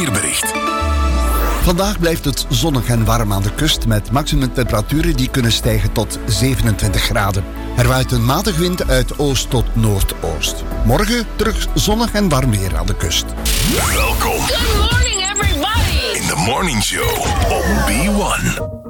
weerbericht. Vandaag blijft het zonnig en warm aan de kust met maximumtemperaturen die kunnen stijgen tot 27 graden. Er waait een matige wind uit oost tot noordoost. Morgen terug zonnig en warm weer aan de kust. Welkom. Good morning, everybody. In the Morning Show op B1.